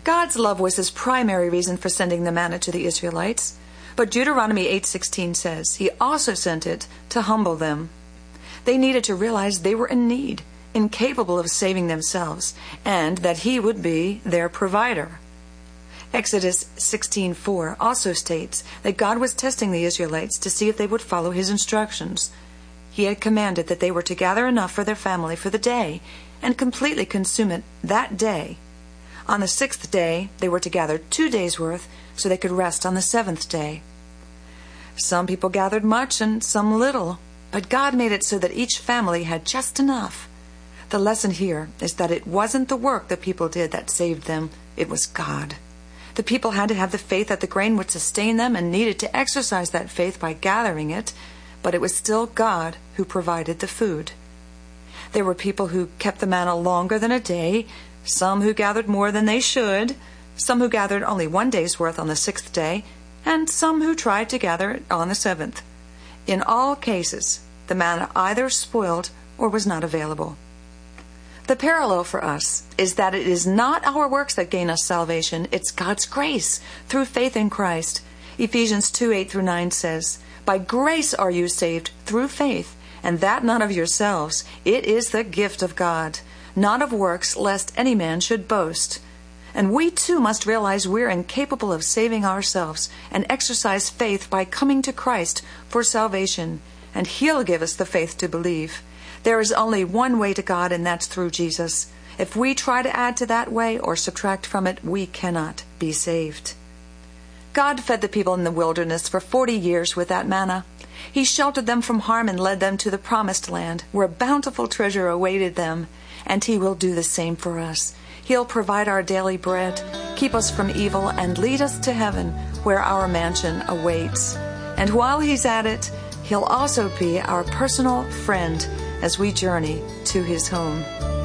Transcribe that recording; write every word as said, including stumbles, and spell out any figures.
God's love was his primary reason for sending the manna to the Israelites, but Deuteronomy eight sixteen says he also sent it to humble them. They needed to realize they were in need, incapable of saving themselves, and that he would be their provider. Exodus sixteen four also states that God was testing the Israelites to see if they would follow his instructions. He had commanded that they were to gather enough for their family for the day and completely consume it that day. On the sixth day, they were to gather two days' worth so they could rest on the seventh day. Some people gathered much and some little, but God made it so that each family had just enough. The lesson here is that it wasn't the work the people did that saved them, it was God. The people had to have the faith that the grain would sustain them and needed to exercise that faith by gathering it, but it was still God who provided the food. There were people who kept the manna longer than a day, some who gathered more than they should, some who gathered only one day's worth on the sixth day, and some who tried to gather it on the seventh. In all cases, the manna either spoiled or was not available. The parallel for us is that it is not our works that gain us salvation, it's God's grace through faith in Christ. Ephesians two eight through nine says, "By grace are you saved through faith, and that not of yourselves. It is the gift of God, not of works, lest any man should boast." And we too must realize we're incapable of saving ourselves and exercise faith by coming to Christ for salvation, and he'll give us the faith to believe. There is only one way to God, and that's through Jesus. If we try to add to that way or subtract from it, we cannot be saved. God fed the people in the wilderness for forty years with that manna. He sheltered them from harm and led them to the promised land, where a bountiful treasure awaited them. And he will do the same for us. He'll provide our daily bread, keep us from evil, and lead us to heaven, where our mansion awaits. And while he's at it, he'll also be our personal friend as we journey to his home.